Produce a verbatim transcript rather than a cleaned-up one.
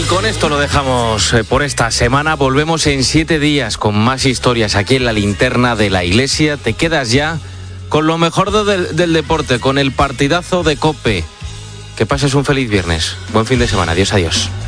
con esto lo dejamos por esta semana. Volvemos en siete días con más historias aquí en La Linterna de la Iglesia. Te quedas ya con lo mejor de, del deporte, con el partidazo de COPE. Que pases un feliz viernes. Buen fin de semana. Adiós, adiós.